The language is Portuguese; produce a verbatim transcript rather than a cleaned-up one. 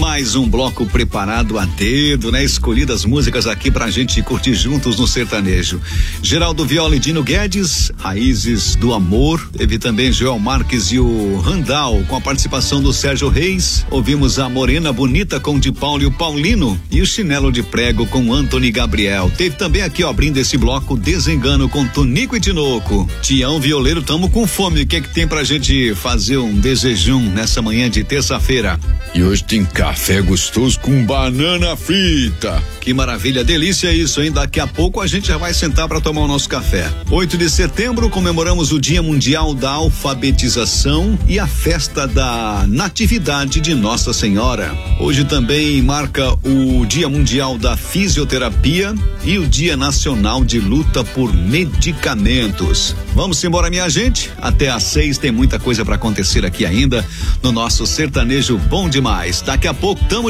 Mais um bloco preparado a dedo, né? Escolhidas músicas aqui pra gente curtir juntos no sertanejo. Geraldo Viola e Dino Guedes, Raízes do Amor. Teve também Joel Marques e o Randall, com a participação do Sérgio Reis. Ouvimos a Morena Bonita com de Paulo e o Paulino e o Chinelo de Prego com Antony Gabriel. Teve também aqui, ó, abrindo esse bloco, Desengano com Tonico e Tinoco. Tião Violeiro, tamo com fome. O que é que tem pra gente fazer um desejum nessa manhã de terça-feira? E hoje tem café gostoso com banana frita. Que maravilha, delícia isso, hein? Daqui a pouco a gente já vai sentar para tomar o nosso café. oito de setembro comemoramos o Dia Mundial da Alfabetização e a festa da Natividade de Nossa Senhora. Hoje também marca o Dia Mundial da Fisioterapia e o Dia Nacional de Luta por Medicamentos. Vamos embora, minha gente? Até às seis tem muita coisa para acontecer aqui ainda no nosso sertanejo bom demais. Daqui a pouco tamo